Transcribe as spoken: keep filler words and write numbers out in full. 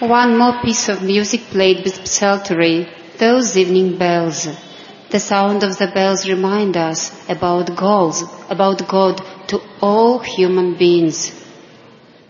One more piece of music played with psaltery, those evening bells. The sound of the bells remind us about goals, about God to all human beings.